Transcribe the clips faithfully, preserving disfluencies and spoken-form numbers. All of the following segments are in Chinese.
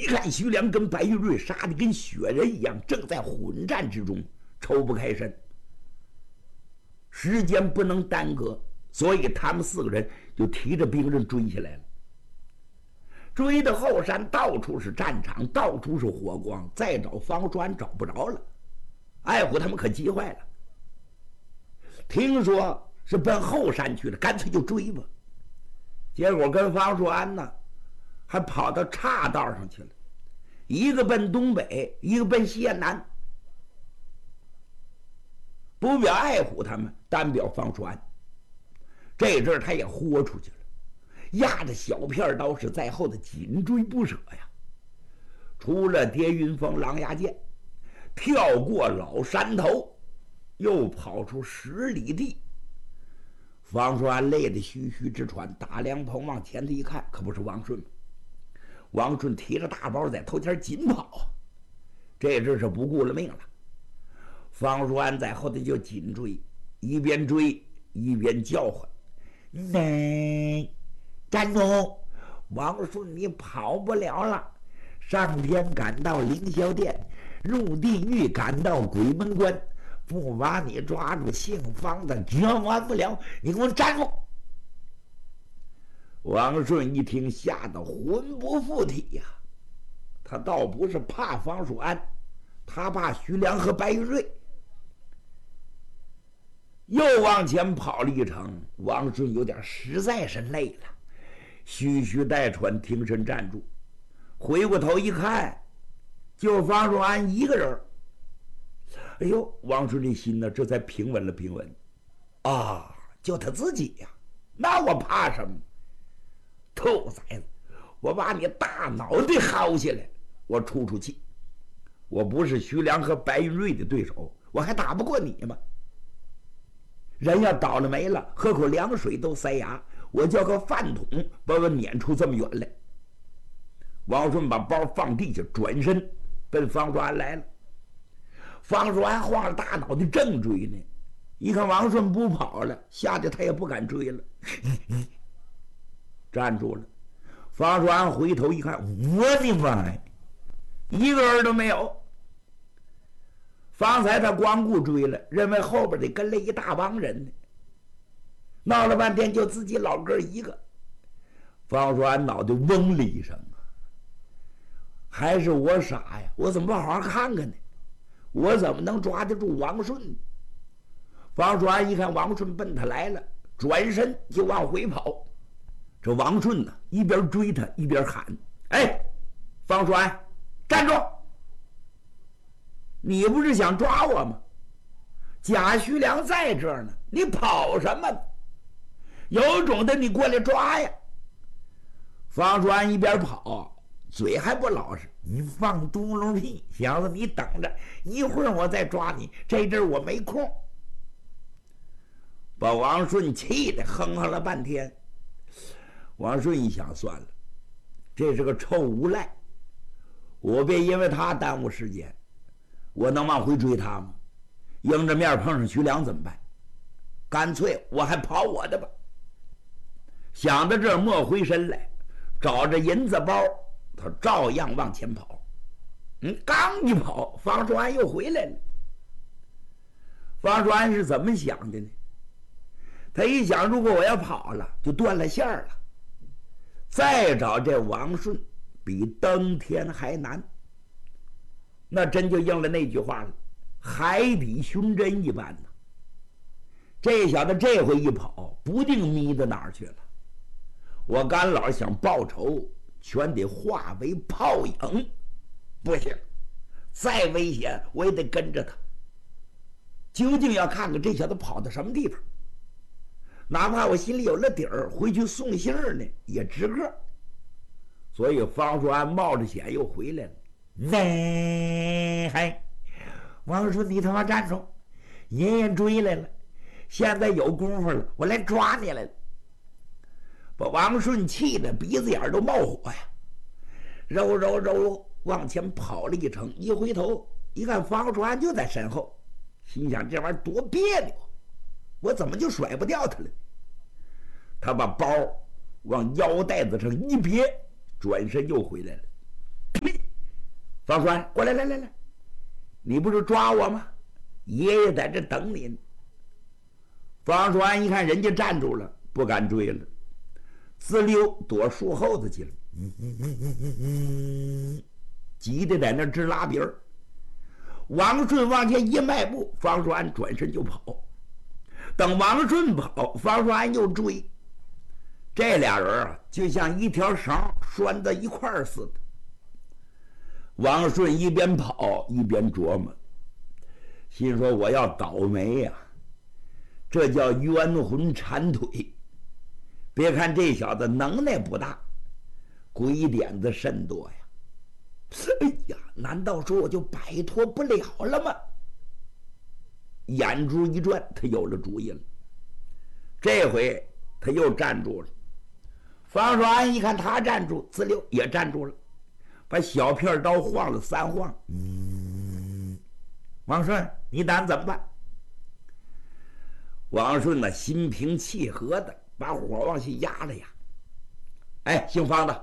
看徐良跟白玉瑞杀的跟雪人一样，正在混战之中，抽不开身，时间不能耽搁，所以他们四个人就提着兵刃追下来了。追到后山，到处是战场，到处是火光，再找方栓找不着了。艾虎他们可急坏了，听说是奔后山去了，干脆就追吧。结果跟方栓呢，还跑到岔道上去了，一个奔东北，一个奔西南。不表艾虎他们，单表方栓。这阵儿他也豁出去了，压着小片刀是在后的紧追不舍呀。出了叠云峰狼牙涧，跳过老山头，又跑出十里地。方栓累得吁吁直喘，打凉棚往前头一看，可不是王顺吗？王顺提着大包在头前紧跑，这阵是不顾了命了。方栓在后头就紧追，一边追一边叫唤：“嗯，站住！王顺，你跑不了了！上天赶到凌霄殿，入地狱赶到鬼门关，不把你抓住，姓方的折完不了！你给我站住！”王顺一听，吓得魂不附体呀、啊！他倒不是怕方蜀安，他怕徐良和白玉瑞。又往前跑了一程，王顺有点实在是累了，吁吁带喘，停身站住，回过头一看，就方蜀安一个人。哎呦，王顺这心呢，这才平稳了平稳。啊，就他自己呀、啊，那我怕什么？兔崽子，我把你大脑袋薅下来，我出出气。我不是徐良和白云瑞的对手，我还打不过你吗？人要倒了霉了，喝口凉水都塞牙，我叫个饭桶把我撵出这么远来。王顺把包放地下，转身奔方栓来了。方栓晃着大脑袋正追呢，一看王顺不跑了，吓得他也不敢追了，站住了。方栓回头一看，我的妈呀，一个人都没有。方才他光顾追了，认为后边得跟了一大帮人呢，闹了半天就自己老哥一个。方栓脑袋嗡了一声啊，还是我傻呀，我怎么不好好看看呢？我怎么能抓得住王顺呢？方栓一看王顺奔他来了，转身就往回跑。这王顺呢，一边追他一边喊：“哎，方栓，站住！你不是想抓我吗？贾徐良在这儿呢，你跑什么呢？有种的你过来抓呀！”方栓一边跑，嘴还不老实：“你放嘟噜屁，小子，你等着，一会儿我再抓你，这阵儿我没空。”把王顺气得哼哼了半天。王顺一想，算了，这是个臭无赖，我别因为他耽误时间。我能往回追他吗？迎着面碰上徐良怎么办？干脆我还跑我的吧。想到这儿，没回身来，找着银子包，他照样往前跑。嗯，刚一跑，方叔安又回来了。方叔安是怎么想的呢？他一想，如果我要跑了，就断了线了。再找这王顺，比登天还难。那真就应了那句话了，海底寻针一般呢。这小子这回一跑，不定迷到哪儿去了。我干老想报仇，全得化为泡影。不行，再危险我也得跟着他。究竟要看看这小子跑到什么地方，哪怕我心里有了底儿，回去送信儿呢也值个。所以方叔安冒着险又回来了。喂，嗨，王顺，你他妈站住！爷爷追来了，现在有功夫了，我来抓你来了。把王顺气得鼻子眼都冒火呀，揉揉揉往前跑了一程，一回头一看方叔安就在身后，心想这玩意儿多别扭，我怎么就甩不掉他了？他把包往腰带子上一别，转身又回来了。 方栓，过来来来来，你不是抓我吗？爷爷在这等你呢。方栓一看人家站住了，不敢追了，自溜躲树后头去了。嗯嗯嗯嗯嗯嗯，急得在那直拉鼻儿。王顺往前一迈步，方栓转身就跑。等王顺跑，方栓又追。这俩人啊，就像一条绳拴在一块儿似的。王顺一边跑一边琢磨，心说我要倒霉呀、啊，这叫冤魂缠腿。别看这小子能耐不大，鬼点子甚多呀。哎呀，难道说我就摆脱不了了吗？眼珠一转，他有了主意了。这回他又站住了。方栓一看他站住，自溜也站住了，把小片刀晃了三晃。嗯，王顺，你打算怎么办？王顺呢，心平气和的把火往下压了压。哎，姓方的，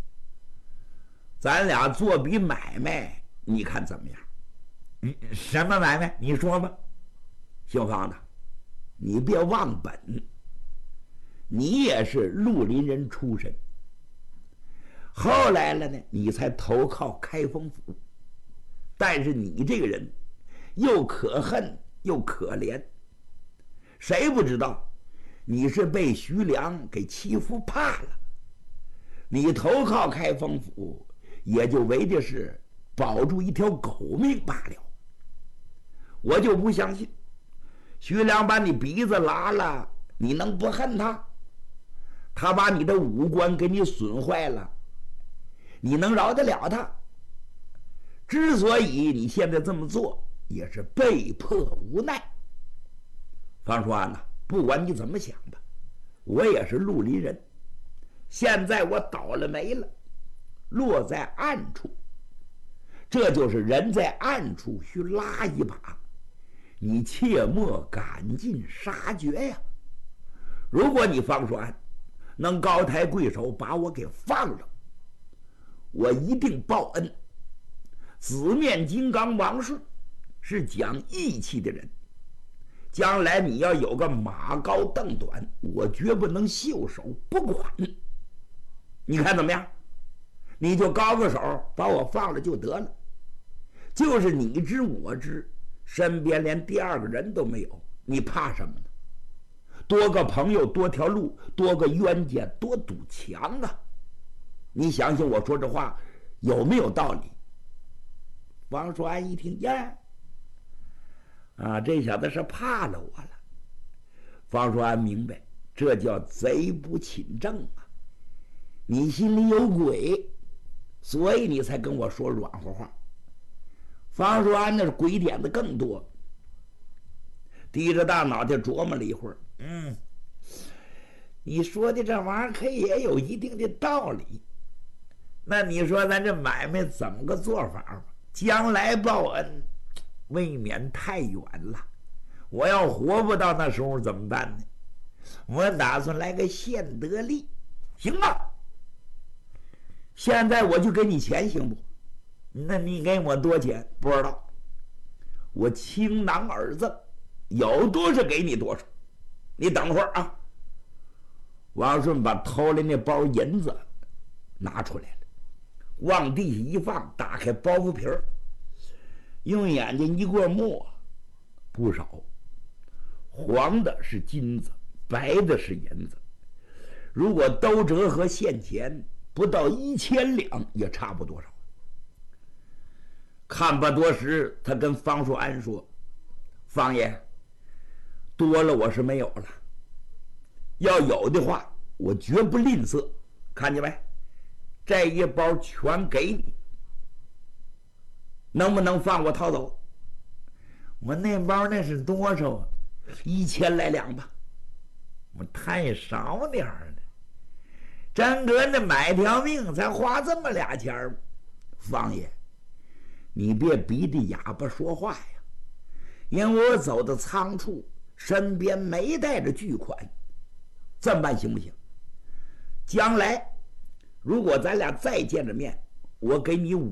咱俩做笔买卖，你看怎么样？嗯，什么买卖？你说吧。姓方的，你别忘本。你也是绿林人出身，后来了呢，你才投靠开封府。但是你这个人又可恨又可怜，谁不知道你是被徐良给欺负怕了？你投靠开封府，也就为的是保住一条狗命罢了。我就不相信，徐良把你鼻子拉了，你能不恨他？他把你的五官给你损坏了，你能饶得了他？之所以你现在这么做，也是被迫无奈。方栓呐，不管你怎么想吧，我也是绿林人，现在我倒了霉了，落在暗处。这就是人在暗处需拉一把，你切莫赶尽杀绝呀。如果你方栓能高抬贵手把我给放了，我一定报恩。紫面金刚王顺是讲义气的人，将来你要有个马高凳短，我绝不能袖手不管。你看怎么样？你就高个手把我放了就得了。就是你知我知，身边连第二个人都没有，你怕什么呢？多个朋友多条路，多个冤家多堵墙啊！你想想我说这话有没有道理？王栓一听呀，啊，这小子是怕了我了。方栓明白，这叫贼不请正啊！你心里有鬼，所以你才跟我说软和话。方栓那鬼点子更多，低着大脑袋琢磨了一会儿，嗯，你说的这玩意儿可也有一定的道理。那你说咱这买卖怎么个做法吧？将来报恩未免太远了，我要活不到那时候怎么办呢？我打算来个现得利，行吗？现在我就给你钱，行不？那你给我多钱？不知道，我倾囊而赠，有多少给你多少。你等会儿啊。王顺把偷来那包银子拿出来了，往地下一放，打开包袱皮儿，用眼睛一过墨，不少，黄的是金子，白的是银子，如果都折合现钱，不到一千两也差不多少。看不多时，他跟方树安说：“方爷，多了我是没有了，要有的话，我绝不吝啬。看见没？这一包全给你，能不能放我逃走？我那包那是多少啊？一千来两吧，我太少点儿了。真哥那买条命才花这么俩钱儿，方爷。”你别逼着哑巴说话呀，因为我走的仓促，身边没带着巨款。这么办行不行？将来如果咱俩再见着面，我给你五